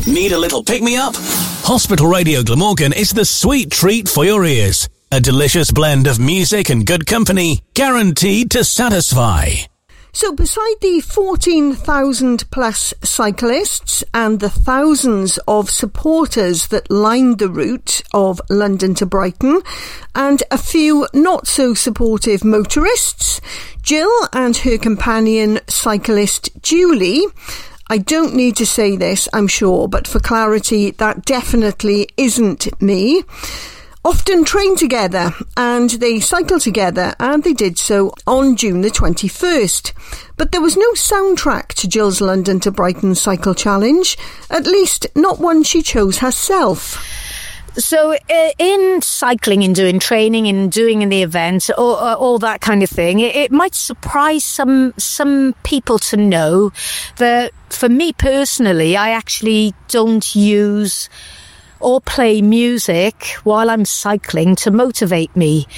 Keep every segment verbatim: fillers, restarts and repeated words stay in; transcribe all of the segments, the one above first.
Need a little pick-me-up? Hospital Radio Glamorgan is the sweet treat for your ears. A delicious blend of music and good company, guaranteed to satisfy. So beside the fourteen thousand plus cyclists and the thousands of supporters that lined the route of London to Brighton, and a few not so supportive motorists, Jill and her companion cyclist Julie, I don't need to say this, I'm sure, but for clarity, that definitely isn't me, often train together, and they cycle together, and they did so on June the twenty-first. But there was no soundtrack to Jill's London to Brighton Cycle Challenge, at least not one she chose herself. So uh, in cycling and doing training and doing in the event, or, or all that kind of thing, it, it might surprise some some people to know that for me personally, I actually don't use or play music while I'm cycling to motivate me.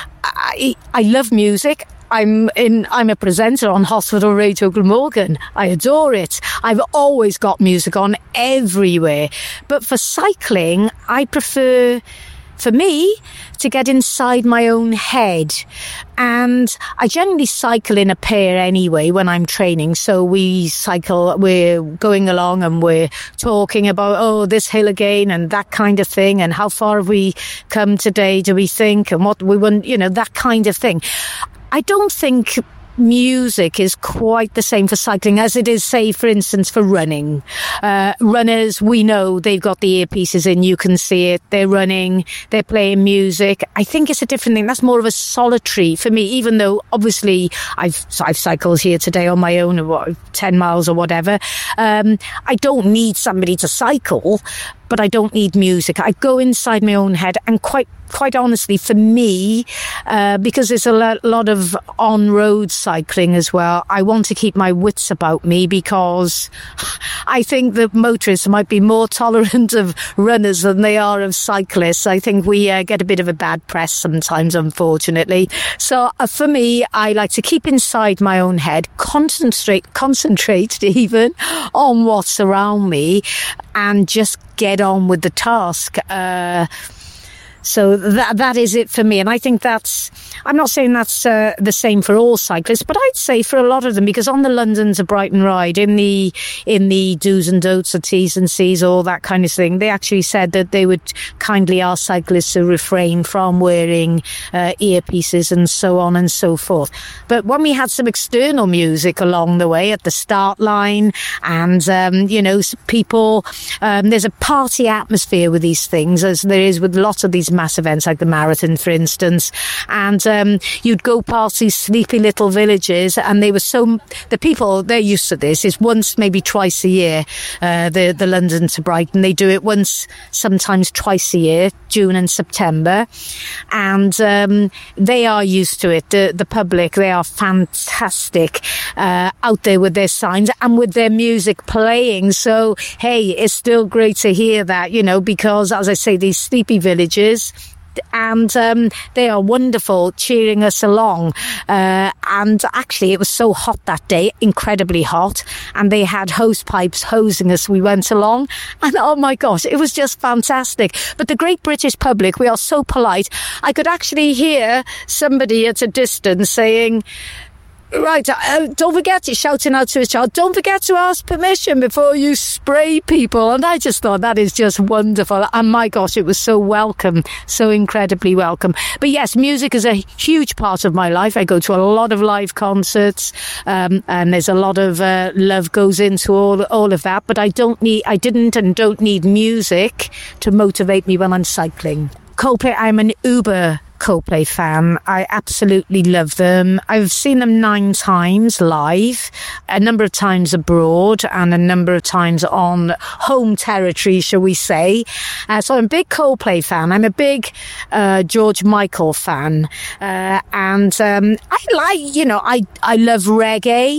I, I love music. I'm in. I'm a presenter on Hospital Radio Glamorgan. I adore it. I've always got music on everywhere. But for cycling, I prefer, for me, to get inside my own head. And I generally cycle in a pair anyway when I'm training. So we cycle, we're going along and we're talking about, oh, this hill again and that kind of thing. And how far have we come today, do we think? And what we want, you know, that kind of thing. I don't think music is quite the same for cycling as it is, say, for instance, for running. Uh, runners, we know they've got the earpieces in, you can see it, they're running, they're playing music. I think it's a different thing. That's more of a solitary for me, even though obviously I've I've cycled here today on my own, or what, ten miles or whatever. Um, I don't need somebody to cycle, but I don't need music. I go inside my own head, and quite quite honestly, for me, uh, because there's a lo- lot of on-road cycling as well, I want to keep my wits about me, because I think that motorists might be more tolerant of runners than they are of cyclists. I think we uh, get a bit of a bad press sometimes, unfortunately. So uh, for me, I like to keep inside my own head, concentrate, concentrate even on what's around me, and just get on with the task. Uh, So that that is it for me. And I think that's, I'm not saying that's uh, the same for all cyclists, but I'd say for a lot of them, because on the London to Brighton ride, in the in the do's and don'ts, the T's and C's, all that kind of thing, they actually said that they would kindly ask cyclists to refrain from wearing uh, earpieces and so on and so forth. But when we had some external music along the way at the start line, and, um, you know, people, um, there's a party atmosphere with these things, as there is with lots of these mass events like the marathon, for instance, and um, you'd go past these sleepy little villages, and they were so, the people, they're used to this. It's once, maybe twice a year, uh, the the London to Brighton. They do it once, sometimes twice a year, June and September, and um, they are used to it. The, the public, they are fantastic uh, out there with their signs and with their music playing. So hey, it's still great to hear that, you know, because as I say, these sleepy villages, and um, they are wonderful, cheering us along. Uh, and actually, it was so hot that day, incredibly hot, and they had hose pipes hosing us. We went along, and oh my gosh, it was just fantastic. But the great British public, we are so polite. I could actually hear somebody at a distance saying, right, uh, don't forget to shouting out to his child, don't forget to ask permission before you spray people. And I just thought that is just wonderful. And my gosh, it was so welcome, so incredibly welcome. But yes, music is a huge part of my life. I go to a lot of live concerts, um, and there's a lot of uh, love goes into all all of that. But I don't need, I didn't and don't need music to motivate me when I'm cycling. Coldplay, I'm an uber Coldplay fan. I absolutely love them. I've seen them nine times live, a number of times abroad, and a number of times on home territory, shall we say. Uh, so I'm a big Coldplay fan. I'm a big uh, George Michael fan. Uh, and um, I like, you know, I, I love reggae,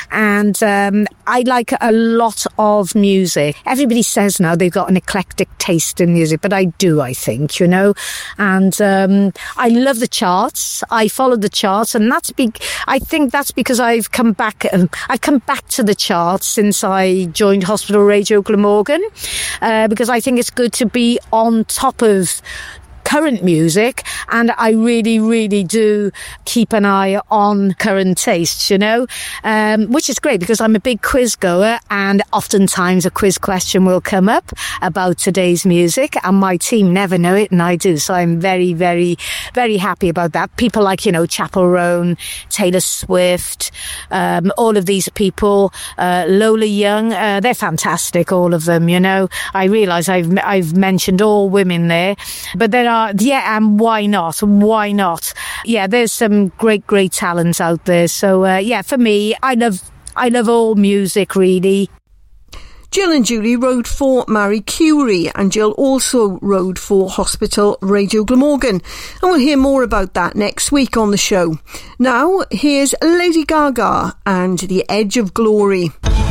and um, I like a lot of music. Everybody says now they've got an eclectic taste in music, but I do, I think, you know. And um, I love the charts. I follow the charts, and that's be- I think that's because I've come back. Um, I've come back to the charts since I joined Hospital Radio Glamorgan, uh, because I think it's good to be on top of current music, and I really, really do keep an eye on current tastes, you know, um, which is great because I'm a big quiz goer, and oftentimes a quiz question will come up about today's music, and my team never know it, and I do. So I'm very, very, very happy about that. People like, you know, Chappell Roan, Taylor Swift, um, all of these people, uh, Lola Young, uh, they're fantastic, all of them, you know. I realise I've I've mentioned all women there, but there are yeah, and why not? Why not? Yeah, there's some great, great talents out there. So, uh, yeah, for me, I love, I love all music, really. Jill and Julie rode for Marie Curie, and Jill also rode for Hospital Radio Glamorgan. And we'll hear more about that next week on the show. Now, here's Lady Gaga and The Edge of Glory.